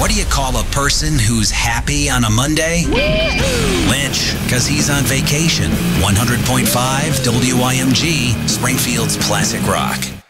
What do you call a person who's happy on a Monday? Lynch, because he's on vacation. 100.5 WIMG, Springfield's Classic Rock.